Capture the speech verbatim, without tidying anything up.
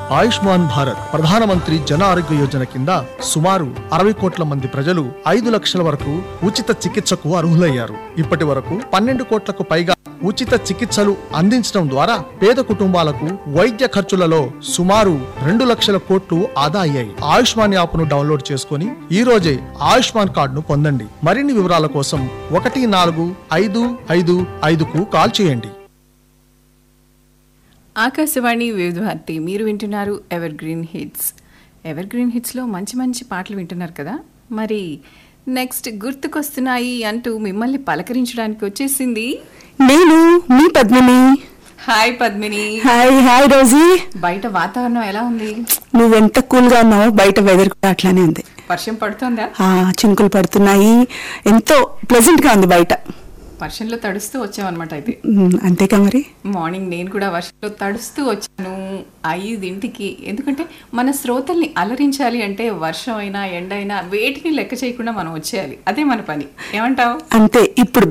ఆయుష్మాన్ భారత్ ప్రధానమంత్రి జన ఆరోగ్య యోజన కింద సుమారు అరవై కోట్ల మంది ప్రజలు ఐదు లక్షల వరకు ఉచిత చికిత్సకు అర్హులయ్యారు. ఇప్పటి వరకు పన్నెండు కోట్లకు పైగా ఉచిత చికిత్సలు అందించడం ద్వారా పేద కుటుంబాలకు వైద్య ఖర్చులలో సుమారు రెండు లక్షల కోట్లు ఆదా అయ్యాయి. ఆయుష్మాన్ యాప్ ను డౌన్లోడ్ చేసుకుని ఈ రోజే ఆయుష్మాన్ కార్డును పొందండి. మరిన్ని వివరాల కోసం ఒకటి నాలుగు ఐదు ఐదు ఐదుకు కాల్ చేయండి. ఆకాశవాణి వివిధ భారతి మీరు వింటున్నారు ever green hits. Ever green హిట్స్లో మంచి మంచి పాటలు వింటున్నారు కదా. మరి నెక్స్ట్ గుర్తుకొస్తున్నాయి అంటూ మిమ్మల్ని పలకరించడానికి వచ్చేసింది నేను మీ Padmini. Hi Padmini. Hi hi Rosie. బయట వాతావరణం ఎలా ఉంది? నువ్వెంత కూల్ గా ఉన్నావో బయట వెదర్ కూడా అట్లానే ఉంది. వర్షం పడుతుందా? చినుకులు పడుతున్నాయి, ఎంతో ప్లెజెంట్ గా ఉంది బయట. వర్షంలో తడుస్తూ వచ్చామన్నమాట. అయితే అంతేకా మరి. మార్నింగ్ నేను కూడా వర్షంలో తడుస్తూ వచ్చాను ఐదింటికి. ఎందుకంటే మన శ్రోతల్ని అలరించాలి అంటే వర్షం అయినా ఎండ అయినా వేటిని లెక్క చేయకుండా మనం వచ్చేయాలి. అదే మన పని. ఏమంటావు? అంతే. ఇప్పుడు